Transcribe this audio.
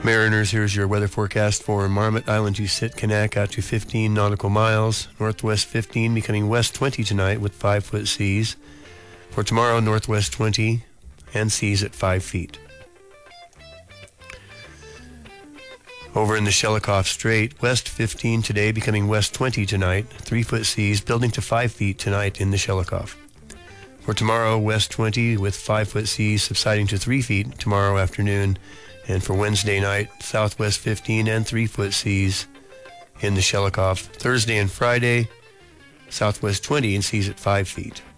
Mariners, here's your weather forecast for Marmot Island to Sitkinak out to 15 nautical miles. Northwest 15 becoming west 20 tonight with 5-foot seas. For tomorrow, northwest 20 and seas at 5 feet. Over in the Shelikof Strait, west 15 today becoming west 20 tonight. 3-foot seas building to 5 feet tonight in the Shelikof. For tomorrow, west 20 with 5-foot seas subsiding to 3 feet tomorrow afternoon. And for Wednesday night, southwest 15 and 3-foot seas in the Shelikof. Thursday and Friday, southwest 20 and seas at 5 feet.